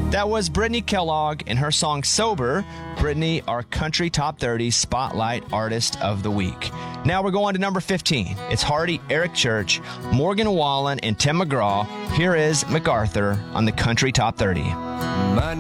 That was Brittany Kellogg and her song Sober. Brittany, our Country Top 30 Spotlight Artist of the Week. Now we're going to number 15. It's Hardy, Eric Church, Morgan Wallen, and Tim McGraw. Here is MacArthur on the Country Top 30.